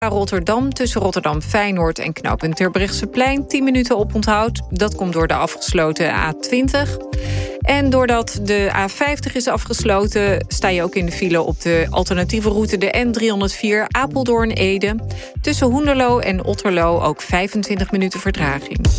Rotterdam tussen Rotterdam-Feyenoord en knooppunt Terbrechtseplein 10 minuten oponthoud. Dat komt door de afgesloten A20. En doordat de A50 is afgesloten, sta je ook in de file op de alternatieve route de N304 Apeldoorn-Ede. Tussen Hoenderloo en Otterlo ook 25 minuten vertraging.